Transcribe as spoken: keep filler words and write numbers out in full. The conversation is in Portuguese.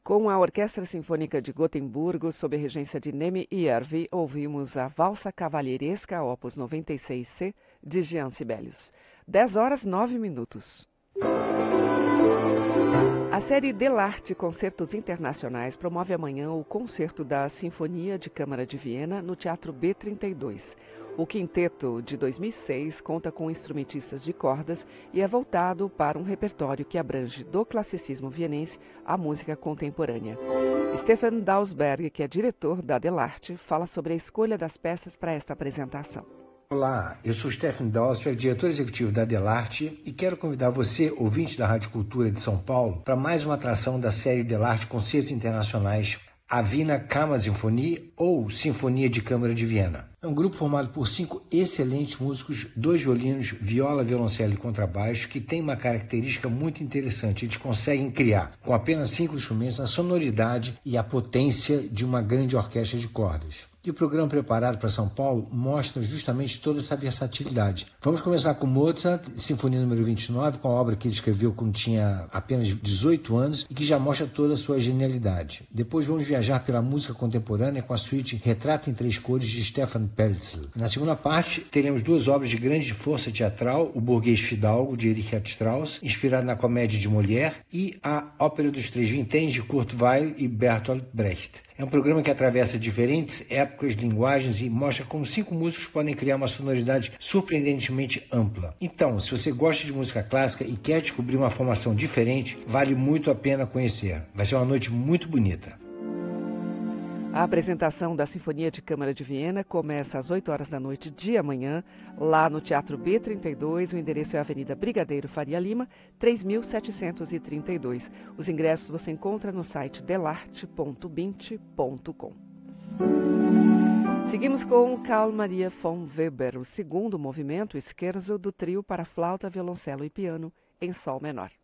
Com a Orquestra Sinfônica de Gotemburgo, sob a regência de Nemi Järvi, ouvimos a Valsa Cavalheiresca, opus noventa e seis C, de Jean Sibelius. dez horas, nove minutos. A série Delarte Concertos Internacionais promove amanhã o concerto da Sinfonia de Câmara de Viena no Teatro B trinta e dois. O quinteto de dois mil e seis conta com instrumentistas de cordas e é voltado para um repertório que abrange do classicismo vienense à música contemporânea. Stefan Dausberg, que é diretor da Delarte, fala sobre a escolha das peças para esta apresentação. Olá, eu sou Stefan Dausberg, diretor executivo da Delarte, e quero convidar você, ouvinte da Rádio Cultura de São Paulo, para mais uma atração da série Delarte Concertos Internacionais, a Wiener Kammersinfonie ou Sinfonia de Câmara de Viena. É um grupo formado por cinco excelentes músicos, dois violinos, viola, violoncelo e contrabaixo, que tem uma característica muito interessante. Eles conseguem criar, com apenas cinco instrumentos, a sonoridade e a potência de uma grande orquestra de cordas. E o programa preparado para São Paulo mostra justamente toda essa versatilidade. Vamos começar com Mozart, Sinfonia número vinte e nove, com a obra que ele escreveu quando tinha apenas dezoito anos e que já mostra toda a sua genialidade. Depois vamos viajar pela música contemporânea com a suíte Retrato em Três Cores de Stefan Pelzl. Na segunda parte, teremos duas obras de grande força teatral, o Burguês Fidalgo, de Richard Strauss, inspirado na comédia de Molière, e a Ópera dos Três Vinténs, de Kurt Weill e Bertolt Brecht. É um programa que atravessa diferentes épocas, linguagens e mostra como cinco músicos podem criar uma sonoridade surpreendentemente ampla. Então, se você gosta de música clássica e quer descobrir uma formação diferente, vale muito a pena conhecer. Vai ser uma noite muito bonita. A apresentação da Sinfonia de Câmara de Viena começa às oito horas da noite de amanhã, lá no Teatro B trinta e dois. O endereço é a Avenida Brigadeiro Faria Lima, três mil setecentos e trinta e dois. Os ingressos você encontra no site delarte ponto bint ponto com. Seguimos com Carl Maria von Weber, o segundo movimento scherzo do trio para flauta, violoncelo e piano em sol menor.